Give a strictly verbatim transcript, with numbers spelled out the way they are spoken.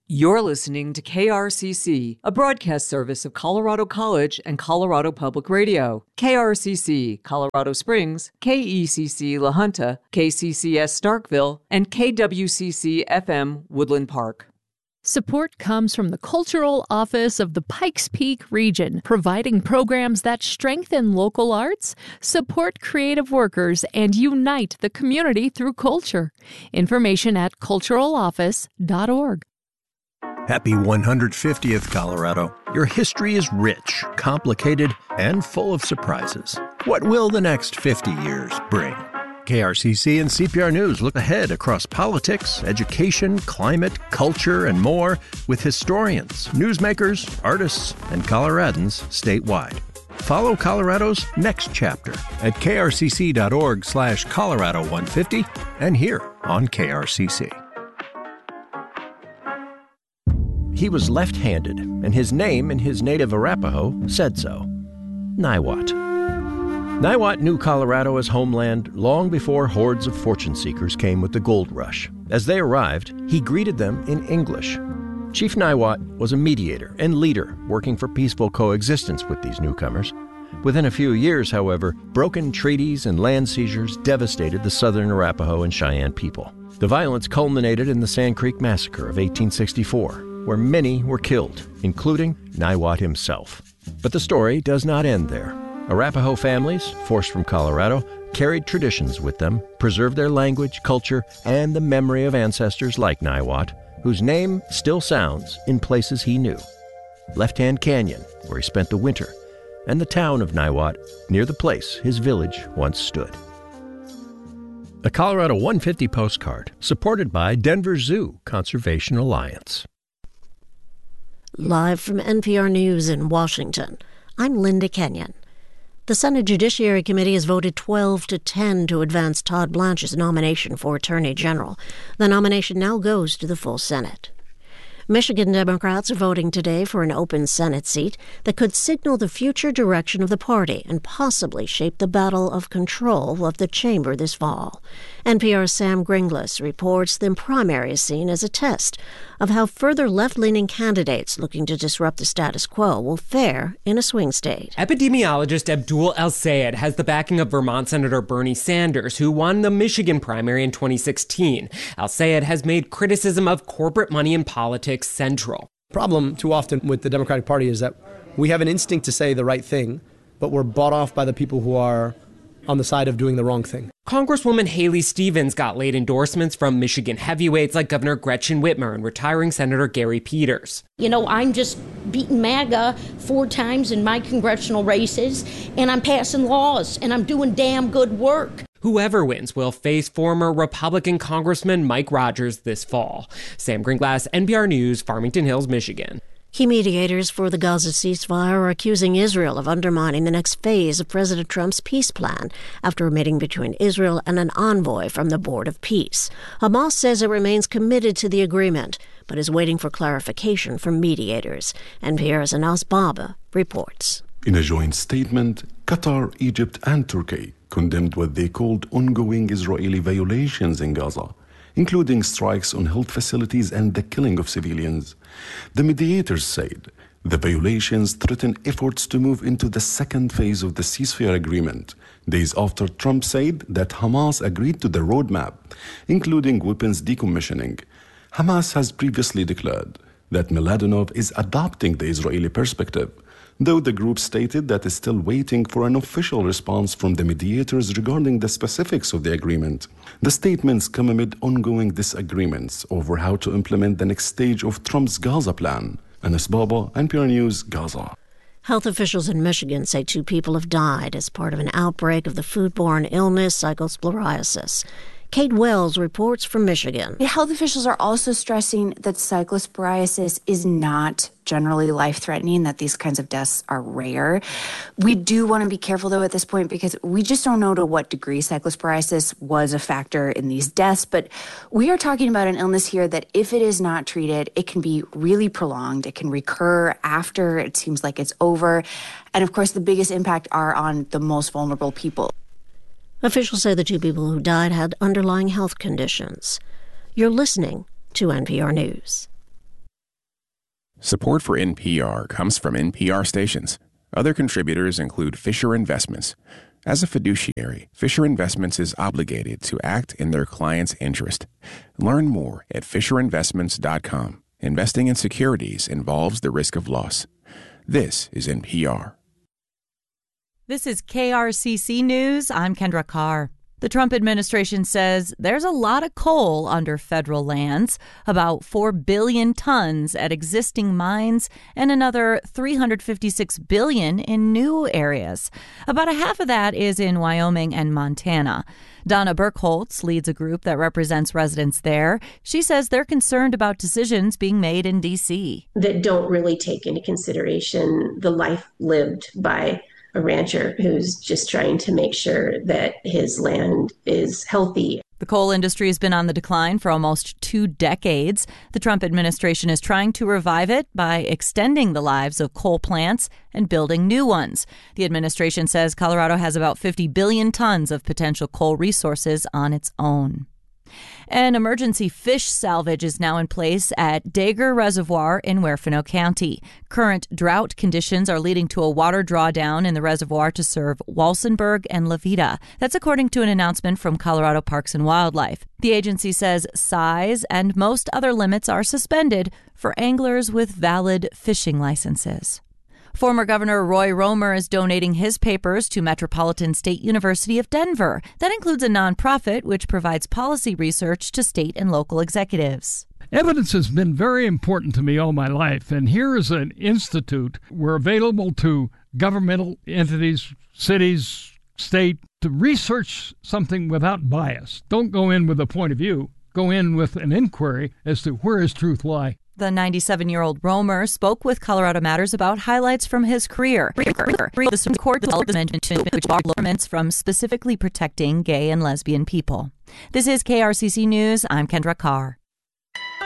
You're listening to K R C C, a broadcast service of Colorado College and Colorado Public Radio. K R C C, Colorado Springs, K E C C La Junta, K C C S Starkville, and K W C C F M Woodland Park. Support comes from the Cultural Office of the Pikes Peak region, providing programs that strengthen local arts, support creative workers, and unite the community through culture. Information at cultural office dot org. Happy one hundred fiftieth, Colorado. Your history is rich, complicated, and full of surprises. What will the next fifty years bring? K R C C and C P R News look ahead across politics, education, climate, culture, and more with historians, newsmakers, artists, and Coloradans statewide. Follow Colorado's next chapter at k r c c dot org slash Colorado one fifty and here on K R C C. He was left-handed, and his name in his native Arapaho said so. Niwot. Niwot knew Colorado as homeland long before hordes of fortune seekers came with the gold rush. As they arrived, he greeted them in English. Chief Niwot was a mediator and leader working for peaceful coexistence with these newcomers. Within a few years, however, broken treaties and land seizures devastated the southern Arapaho and Cheyenne people. The violence culminated in the Sand Creek Massacre of eighteen sixty-four, where many were killed, including Niwot himself. But the story does not end there. Arapaho families, forced from Colorado, carried traditions with them, preserved their language, culture, and the memory of ancestors like Niwot, whose name still sounds in places he knew. Left Hand Canyon, where he spent the winter, and the town of Niwot, near the place his village once stood. A Colorado one fifty postcard, supported by Denver Zoo Conservation Alliance. Live from N P R News in Washington, I'm Linda Kenyon. The Senate Judiciary Committee has voted twelve to ten to advance Todd Blanche's nomination for Attorney General. The nomination now goes to the full Senate. Michigan Democrats are voting today for an open Senate seat that could signal the future direction of the party and possibly shape the battle of control of the chamber this fall. N P R's Sam Gringlas reports the primary is seen as a test of how further left-leaning candidates looking to disrupt the status quo will fare in a swing state. Epidemiologist Abdul El-Sayed has the backing of Vermont Senator Bernie Sanders, who won the Michigan primary in twenty sixteen. El-Sayed has made criticism of corporate money in politics central. The problem too often with the Democratic Party is that we have an instinct to say the right thing, but we're bought off by the people who are on the side of doing the wrong thing. Congresswoman Haley Stevens got late endorsements from Michigan heavyweights like Governor Gretchen Whitmer and retiring Senator Gary Peters. You know, I'm just beating MAGA four times in my congressional races, and I'm passing laws, and I'm doing damn good work. Whoever wins will face former Republican Congressman Mike Rogers this fall. Sam Gringlas, N P R News, Farmington Hills, Michigan. Key mediators for the Gaza ceasefire are accusing Israel of undermining the next phase of President Trump's peace plan after a meeting between Israel and an envoy from the Board of Peace. Hamas says it remains committed to the agreement, but is waiting for clarification from mediators. N P R's Anas Baba reports. In a joint statement, Qatar, Egypt, and Turkey condemned what they called ongoing Israeli violations in Gaza, including strikes on health facilities and the killing of civilians. The mediators said the violations threaten efforts to move into the second phase of the ceasefire agreement, days after Trump said that Hamas agreed to the roadmap, including weapons decommissioning. Hamas has previously declared that Mladenov is adopting the Israeli perspective, though the group stated that it's still waiting for an official response from the mediators regarding the specifics of the agreement. The statements come amid ongoing disagreements over how to implement the next stage of Trump's Gaza plan. Anas Baba, N P R News, Gaza. Health officials in Michigan say two people have died as part of an outbreak of the foodborne illness cyclosporiasis. Kate Wells reports from Michigan. Health officials are also stressing that cyclosporiasis is not generally life-threatening, that these kinds of deaths are rare. We do want to be careful, though, at this point, because we just don't know to what degree cyclosporiasis was a factor in these deaths. But we are talking about an illness here that, if it is not treated, it can be really prolonged. It can recur after it seems like it's over. And, of course, the biggest impact are on the most vulnerable people. Officials say the two people who died had underlying health conditions. You're listening to N P R News. Support for N P R comes from N P R stations. Other contributors include Fisher Investments. As a fiduciary, Fisher Investments is obligated to act in their client's interest. Learn more at fisher investments dot com. Investing in securities involves the risk of loss. This is N P R. This is K R C C News. I'm Kendra Carr. The Trump administration says there's a lot of coal under federal lands, about four billion tons at existing mines and another three hundred fifty-six billion in new areas. About a half of that is in Wyoming and Montana. Donna Burkholtz leads a group that represents residents there. She says they're concerned about decisions being made in D C that don't really take into consideration the life lived by a rancher who's just trying to make sure that his land is healthy. The coal industry has been on the decline for almost two decades. The Trump administration is trying to revive it by extending the lives of coal plants and building new ones. The administration says Colorado has about fifty billion tons of potential coal resources on its own. An emergency fish salvage is now in place at Dager Reservoir in Huerfano County. Current drought conditions are leading to a water drawdown in the reservoir to serve Walsenburg and La Veta. That's according to an announcement from Colorado Parks and Wildlife. The agency says size and most other limits are suspended for anglers with valid fishing licenses. Former Governor Roy Romer is donating his papers to Metropolitan State University of Denver. That includes a nonprofit which provides policy research to state and local executives. Evidence has been very important to me all my life, and here is an institute where available to governmental entities, cities, state, to research something without bias. Don't go in with a point of view. Go in with an inquiry as to where his truth lie. The ninety-seven-year-old Romer spoke with Colorado Matters about highlights from his career. The Supreme Court development which barred governments from specifically protecting gay and lesbian people. This is K R C C News. I'm Kendra Carr.